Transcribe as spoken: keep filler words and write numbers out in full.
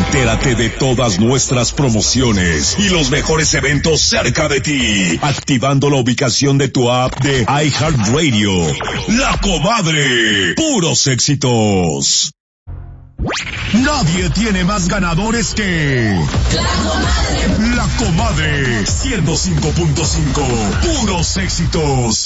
Entérate de todas nuestras promociones y los mejores eventos cerca de ti, activando la ubicación de tu app de iHeartRadio. La Comadre, puros éxitos. Nadie tiene más ganadores que La Comadre. La Comadre, ciento cinco punto cinco, puros éxitos.